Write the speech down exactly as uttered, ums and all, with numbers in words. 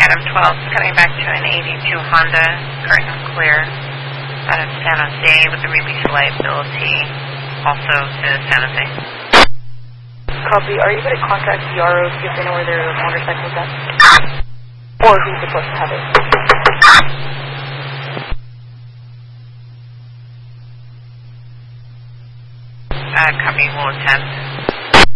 Adam twelve is coming back to an eighty-two Honda, current and clear, out of San Jose with the release liability, also to San Jose. Copy. Are you going to contact the R O to get to know where their motorcycle is at? Or who's supposed to have it? Uh, copy, will attend.